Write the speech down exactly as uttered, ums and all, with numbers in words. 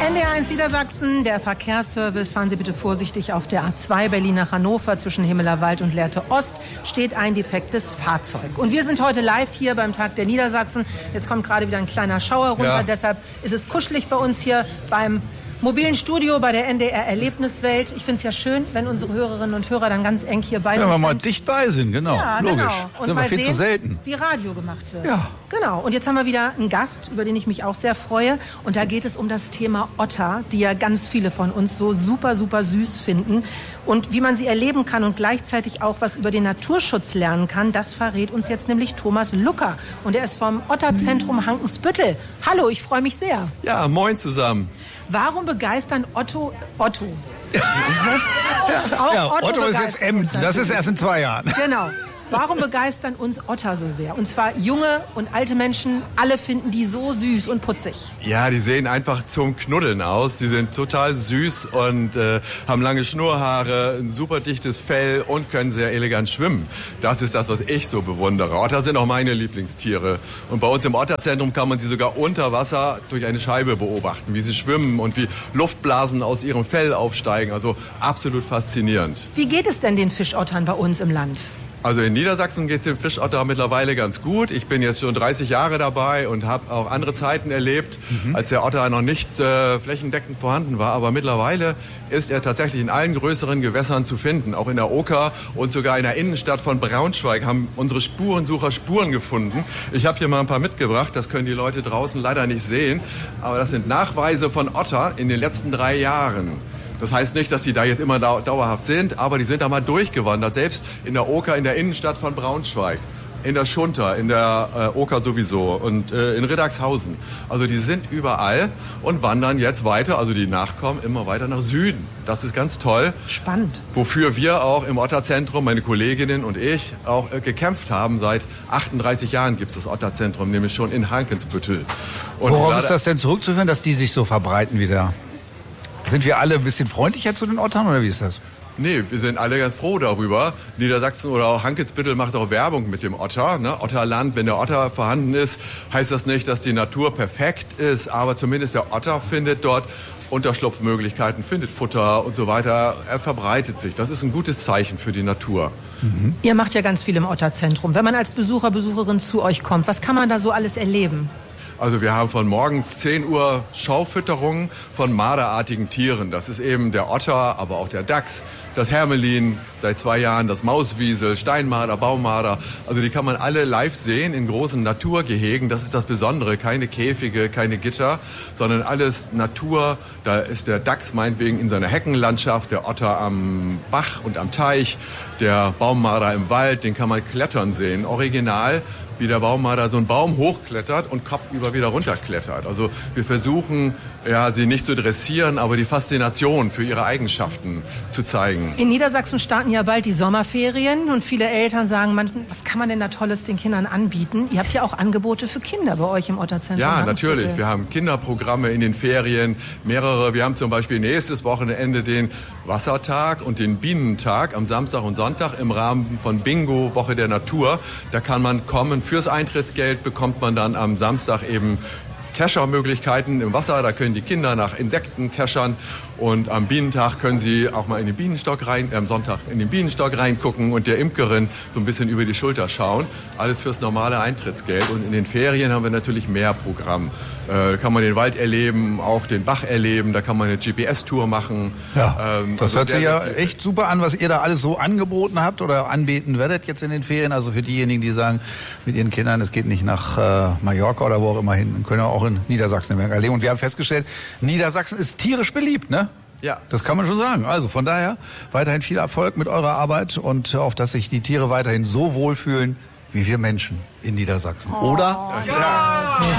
N D R eins Niedersachsen, der Verkehrsservice. Fahren Sie bitte vorsichtig auf der A zwei Berlin nach Hannover. Zwischen Himmelerwald und Lehrte Ost steht ein defektes Fahrzeug. Und wir sind heute live hier beim Tag der Niedersachsen. Jetzt kommt gerade wieder ein kleiner Schauer runter. Ja. Deshalb ist es kuschelig bei uns hier beim mobilen Studio bei der N D R Erlebniswelt. Ich finde es ja schön, wenn unsere Hörerinnen und Hörer dann ganz eng hier bei ja, uns sind. Ja, mal dicht bei sind, genau. Ja, logisch. Genau. Und sind wir viel sehen, zu selten. Wie Radio gemacht wird. Ja. Genau. Und jetzt haben wir wieder einen Gast, über den ich mich auch sehr freue. Und da geht es um das Thema Otter, die ja ganz viele von uns so super, super süß finden. Und wie man sie erleben kann und gleichzeitig auch was über den Naturschutz lernen kann, das verrät uns jetzt nämlich Thomas Lucker. Und er ist vom Otterzentrum Hankensbüttel. Hallo, ich freue mich sehr. Ja, moin zusammen. Warum begeistern Otto... Otto. Ja, Auch ja, Otto, Otto ist jetzt Emden. Das ist erst in zwei Jahren. Genau. Warum begeistern uns Otter so sehr? Und zwar junge und alte Menschen, alle finden die so süß und putzig. Ja, die sehen einfach zum Knuddeln aus. Die sind total süß und äh, haben lange Schnurrhaare, ein super dichtes Fell und können sehr elegant schwimmen. Das ist das, was ich so bewundere. Otter sind auch meine Lieblingstiere. Und bei uns im Otterzentrum kann man sie sogar unter Wasser durch eine Scheibe beobachten, wie sie schwimmen und wie Luftblasen aus ihrem Fell aufsteigen. Also absolut faszinierend. Wie geht es denn den Fischottern bei uns im Land? Also in Niedersachsen geht es dem Fischotter mittlerweile ganz gut. Ich bin jetzt schon dreißig Jahre dabei und habe auch andere Zeiten erlebt, mhm. als der Otter noch nicht äh, flächendeckend vorhanden war. Aber mittlerweile ist er tatsächlich in allen größeren Gewässern zu finden. Auch in der Oker und sogar in der Innenstadt von Braunschweig haben unsere Spurensucher Spuren gefunden. Ich habe hier mal ein paar mitgebracht, das können die Leute draußen leider nicht sehen. Aber das sind Nachweise von Otter in den letzten drei Jahren. Das heißt nicht, dass die da jetzt immer dauerhaft sind, aber die sind da mal durchgewandert. Selbst in der Oker, in der Innenstadt von Braunschweig, in der Schunter, in der äh, Oker sowieso und äh, in Riddagshausen. Also die sind überall und wandern jetzt weiter, also die Nachkommen, immer weiter nach Süden. Das ist ganz toll. Spannend. Wofür wir auch im Otterzentrum, meine Kolleginnen und ich, auch äh, gekämpft haben. Seit achtunddreißig Jahren gibt es das Otterzentrum, nämlich schon in Hankensbüttel. Und worauf ist das denn zurückzuführen, dass die sich so verbreiten wieder? Sind wir alle ein bisschen freundlicher zu den Ottern oder wie ist das? Nee, wir sind alle ganz froh darüber. Niedersachsen oder auch Hankensbüttel macht auch Werbung mit dem Otter. Ne? Otterland, wenn der Otter vorhanden ist, heißt das nicht, dass die Natur perfekt ist, aber zumindest der Otter findet dort Unterschlupfmöglichkeiten, findet Futter und so weiter. Er verbreitet sich. Das ist ein gutes Zeichen für die Natur. Mhm. Ihr macht ja ganz viel im Otterzentrum. Wenn man als Besucher, Besucherin zu euch kommt, was kann man da so alles erleben? Also wir haben von morgens zehn Uhr Schaufütterung von marderartigen Tieren. Das ist eben der Otter, aber auch der Dachs, das Hermelin, seit zwei Jahren das Mauswiesel, Steinmarder, Baummarder. Also die kann man alle live sehen in großen Naturgehegen. Das ist das Besondere. Keine Käfige, keine Gitter, sondern alles Natur. Da ist der Dachs meinetwegen in seiner Heckenlandschaft, der Otter am Bach und am Teich, der Baummarder im Wald, den kann man klettern sehen. Original, wie der Baummarder so einen Baum hochklettert und kopfüber wieder runterklettert. Also wir versuchen, ja, sie nicht zu dressieren, aber die Faszination für ihre Eigenschaften zu zeigen. In Niedersachsen starten ja bald die Sommerferien und viele Eltern sagen, man, was kann man denn da Tolles den Kindern anbieten? Ihr habt ja auch Angebote für Kinder bei euch im Otterzentrum. Ja, natürlich. Wir haben Kinderprogramme in den Ferien, mehrere. Wir haben zum Beispiel nächstes Wochenende den Wassertag und den Bienentag am Samstag und Sonntag im Rahmen von Bingo, Woche der Natur. Da kann man kommen. Fürs Eintrittsgeld bekommt man dann am Samstag eben Keschermöglichkeiten im Wasser. Da können die Kinder nach Insekten keschern. Und am Bienentag können sie auch mal in den Bienenstock rein, äh, am Sonntag in den Bienenstock reingucken und der Imkerin so ein bisschen über die Schulter schauen. Alles fürs normale Eintrittsgeld. Und in den Ferien haben wir natürlich mehr Programm. Äh, da kann man den Wald erleben, auch den Bach erleben. Da kann man eine G P S-Tour machen. Ja, ähm, das also hört sich ja echt super an, was ihr da alles so angeboten habt oder anbieten werdet jetzt in den Ferien. Also für diejenigen, die sagen, mit ihren Kindern, es geht nicht nach äh, Mallorca oder wo auch immer hin, können wir auch in Niedersachsen erleben. Und wir haben festgestellt, Niedersachsen ist tierisch beliebt, ne? Ja. Das kann man schon sagen. Also von daher weiterhin viel Erfolg mit eurer Arbeit und auf dass sich die Tiere weiterhin so wohlfühlen wie wir Menschen in Niedersachsen. Oh. Oder? Ja.